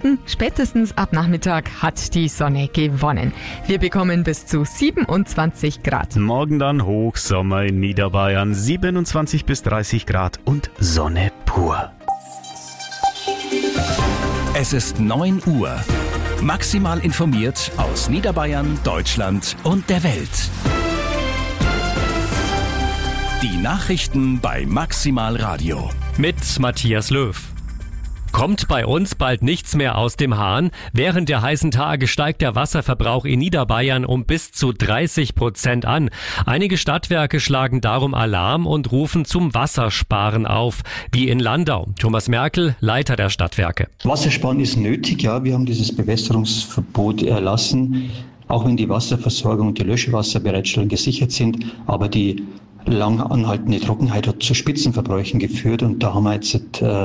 Westen, spätestens ab Nachmittag hat die Sonne gewonnen. Wir bekommen bis zu 27 Grad. Morgen dann Hochsommer in Niederbayern, 27 bis 30 Grad und Sonne pur. Es ist 9 Uhr. Maximal informiert aus Niederbayern, Deutschland und der Welt. Die Nachrichten bei Maximal Radio. Mit Matthias Löw. Kommt bei uns bald nichts mehr aus dem Hahn? Während der heißen Tage steigt der Wasserverbrauch in Niederbayern um bis zu 30% an. Einige Stadtwerke schlagen darum Alarm und rufen zum Wassersparen auf, wie in Landau. Thomas Merkel, Leiter der Stadtwerke. Wassersparen ist nötig, ja. Wir haben dieses Bewässerungsverbot erlassen, auch wenn die Wasserversorgung und die Löschwasserbereitstellung gesichert sind. Aber die lang anhaltende Trockenheit hat zu Spitzenverbräuchen geführt und da haben wir jetzt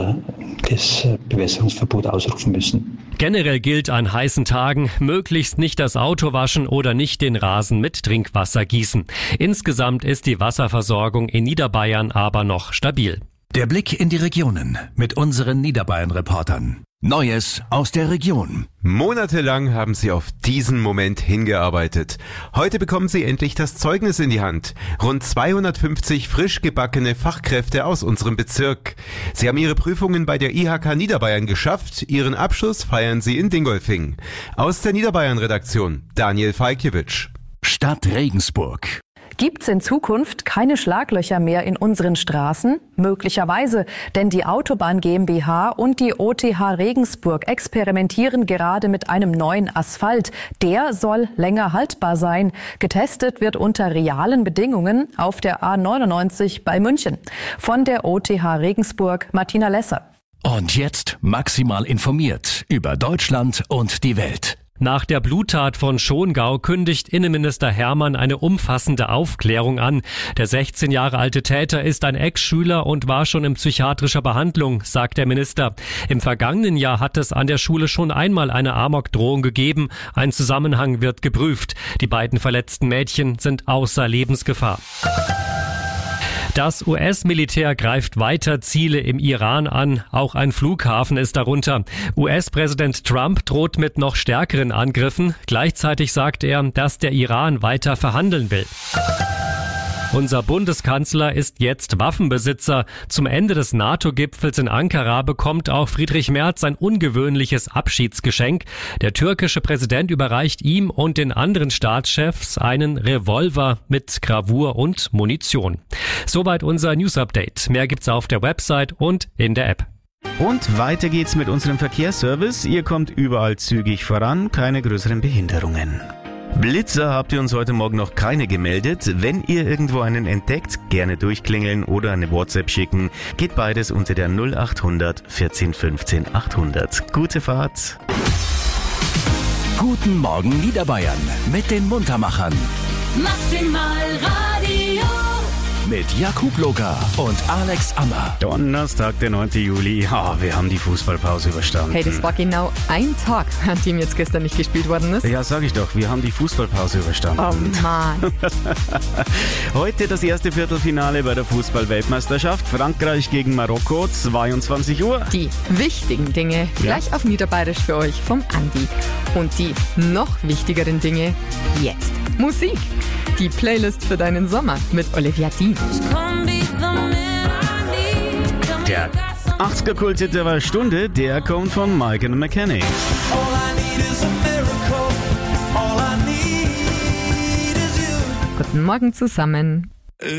das Bewässerungsverbot ausrufen müssen. Generell gilt an heißen Tagen, möglichst nicht das Auto waschen oder nicht den Rasen mit Trinkwasser gießen. Insgesamt ist die Wasserversorgung in Niederbayern aber noch stabil. Der Blick in die Regionen mit unseren Niederbayern-Reportern. Neues aus der Region. Monatelang haben sie auf diesen Moment hingearbeitet. Heute bekommen sie endlich das Zeugnis in die Hand. Rund 250 frisch gebackene Fachkräfte aus unserem Bezirk. Sie haben ihre Prüfungen bei der IHK Niederbayern geschafft. Ihren Abschluss feiern sie in Dingolfing. Aus der Niederbayern-Redaktion Daniel Falkiewicz. Stadt Regensburg. Gibt es in Zukunft keine Schlaglöcher mehr in unseren Straßen? Möglicherweise, denn die Autobahn GmbH und die OTH Regensburg experimentieren gerade mit einem neuen Asphalt. Der soll länger haltbar sein. Getestet wird unter realen Bedingungen auf der A99 bei München. Von der OTH Regensburg Martina Lesser. Und jetzt maximal informiert über Deutschland und die Welt. Nach der Bluttat von Schongau kündigt Innenminister Hermann eine umfassende Aufklärung an. Der 16 Jahre alte Täter ist ein Ex-Schüler und war schon in psychiatrischer Behandlung, sagt der Minister. Im vergangenen Jahr hat es an der Schule schon einmal eine Amokdrohung gegeben. Ein Zusammenhang wird geprüft. Die beiden verletzten Mädchen sind außer Lebensgefahr. Das US-Militär greift weiter Ziele im Iran an. Auch ein Flughafen ist darunter. US-Präsident Trump droht mit noch stärkeren Angriffen. Gleichzeitig sagt er, dass der Iran weiter verhandeln will. Unser Bundeskanzler ist jetzt Waffenbesitzer. Zum Ende des NATO-Gipfels in Ankara bekommt auch Friedrich Merz ein ungewöhnliches Abschiedsgeschenk. Der türkische Präsident überreicht ihm und den anderen Staatschefs einen Revolver mit Gravur und Munition. Soweit unser News-Update. Mehr gibt's auf der Website und in der App. Und weiter geht's mit unserem Verkehrsservice. Ihr kommt überall zügig voran, keine größeren Behinderungen. Blitzer habt ihr uns heute Morgen noch keine gemeldet. Wenn ihr irgendwo einen entdeckt, gerne durchklingeln oder eine WhatsApp schicken. Geht beides unter der 0800 14 15 800. Gute Fahrt. Guten Morgen Niederbayern mit den Muntermachern. Maximal Radio. Mit Jakub Loga und Alex Ammer. Donnerstag, der 9. Juli. Ja, wir haben die Fußballpause überstanden. Hey, das war genau ein Tag, an dem jetzt gestern nicht gespielt worden ist. Ja, sag ich doch, wir haben die Fußballpause überstanden. Oh Mann. Heute das erste Viertelfinale bei der Fußball-Weltmeisterschaft. Frankreich gegen Marokko, 22 Uhr. Die wichtigen Dinge gleich auf Niederbayerisch für euch vom Andi. Und die noch wichtigeren Dinge jetzt. Musik. Die Playlist für deinen Sommer mit Olivia Dean. Der 80er-Kult der Stunde, der kommt von Mike and McKenny. Guten Morgen zusammen.